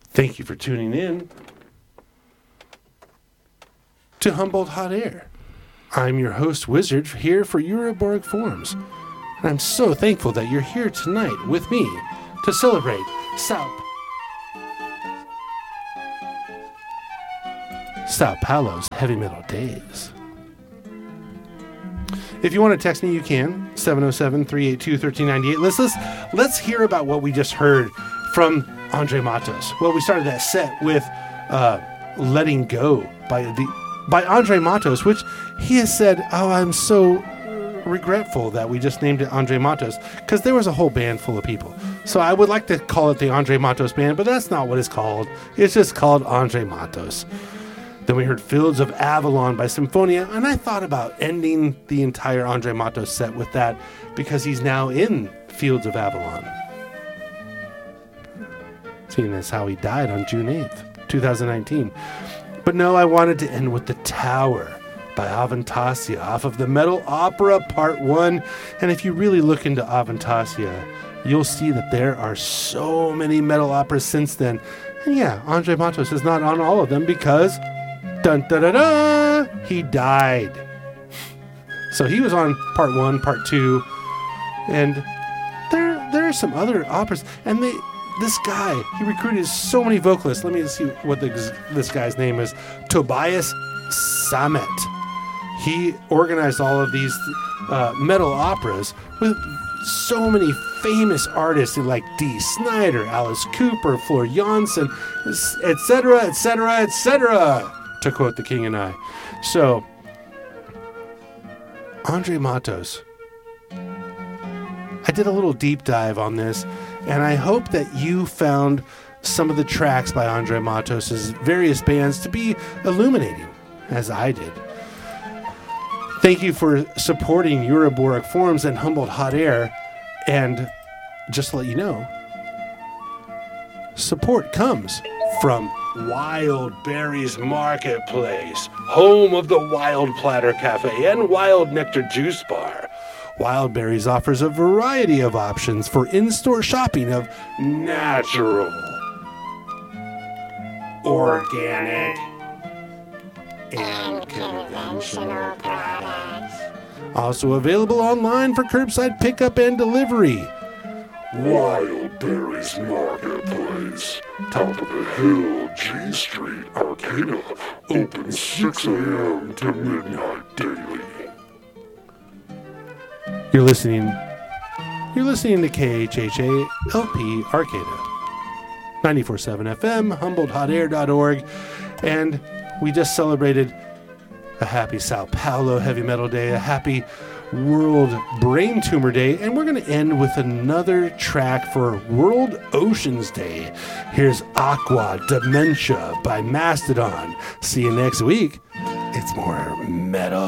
Thank you for tuning in to Humboldt Hot Air. I'm your host, Wizard, here for Euroborg Forums. And I'm so thankful that you're here tonight with me to celebrate Sao Paulo's Heavy Metal Days. If you want to text me, you can. 707-382-1398. Let's hear about what we just heard from Andre Matos. Well, we started that set with Letting Go by Andre Matos, which he has said, I'm so regretful that we just named it Andre Matos, because there was a whole band full of people. So I would like to call it the Andre Matos Band, but that's not what it's called. It's just called Andre Matos. Then we heard Fields of Avalon by Symphonia, and I thought about ending the entire Andre Matos set with that, because he's now in Fields of Avalon. Seeing as how he died on June 8th, 2019. But no, I wanted to end with The Tower by Avantasia off of the Metal Opera Part 1. And if you really look into Avantasia, you'll see that there are so many metal operas since then. And yeah, Andre Matos is not on all of them because he died. So he was on Part 1, Part 2, and there are some other operas, and this guy, he recruited so many vocalists. Let me see what this guy's name is. Tobias Sammet. He organized all of these metal operas with so many famous artists like Dee Snider, Alice Cooper, Floor Jansen, etc., etc., etc., to quote The King and I. So, Andre Matos. I did a little deep dive on this, and I hope that you found some of the tracks by Andre Matos' various bands to be illuminating, as I did. Thank you for supporting Euroborg Forums and Humboldt Hot Air, and just to let you know, support comes from Wild Berries Marketplace, home of the Wild Platter Cafe and Wild Nectar Juice Bar. Wild Berries offers a variety of options for in-store shopping of natural, organic, and conventional products. Also available online for curbside pickup and delivery. Wild Berries Marketplace, top of the hill, G Street, Arcata, open 6 a.m. to midnight daily. You're listening to KHHA LP Arcata, 94.7 FM, HumboldtHotAir.org, and we just celebrated a happy Sao Paulo Heavy Metal Day, a happy World Brain Tumor Day, and we're going to end with another track for World Oceans Day. Here's Aqua Dementia by Mastodon. See you next week. It's more metal.